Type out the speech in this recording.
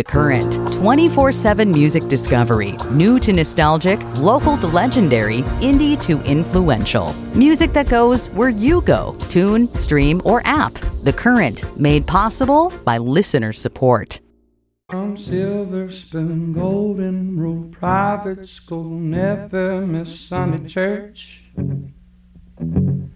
The Current, 24/7 music discovery, new to nostalgic, local to legendary, indie to influential. Music that goes where you go, tune, stream, or app. The Current, made possible by listener support. From Silver Spoon, Golden Rule, private school, never miss Sunday church.